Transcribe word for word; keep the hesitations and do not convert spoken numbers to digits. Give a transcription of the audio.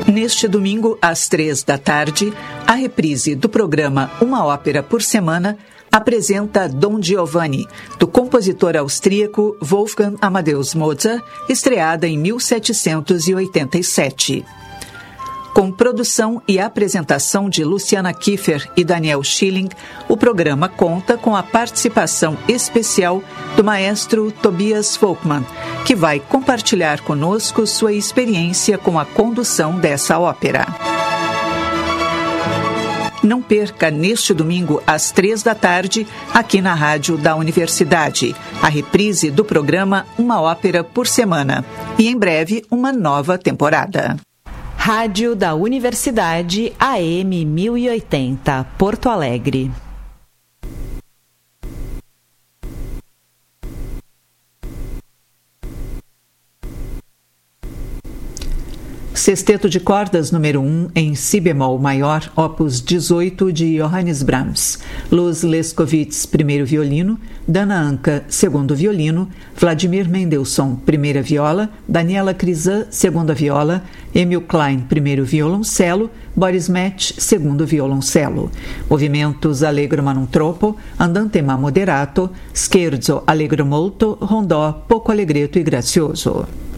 Neste domingo, às três da tarde, a reprise do programa Uma Ópera por Semana apresenta Don Giovanni, do compositor austríaco Wolfgang Amadeus Mozart, estreada em mil setecentos e oitenta e sete. Com produção e apresentação de Luciana Kiefer e Daniel Schilling, o programa conta com a participação especial do maestro Tobias Folkmann, que vai compartilhar conosco sua experiência com a condução dessa ópera. Não perca neste domingo, às três da tarde, aqui na Rádio da Universidade, a reprise do programa Uma Ópera por Semana. E em breve, uma nova temporada. Rádio da Universidade A M mil e oitenta, Porto Alegre. Sexteto de cordas número um em si bemol maior, opus dezoito de Johannes Brahms. Luz Leskovitz, primeiro violino, Dana Anka, segundo violino, Vladimir Mendelssohn, primeira viola, Daniela Crisan, segunda viola, Emil Klein, primeiro violoncelo, Boris Metz, segundo violoncelo. Movimentos allegro ma non troppo, andante ma moderato, scherzo allegro molto, rondò pouco allegretto e gracioso.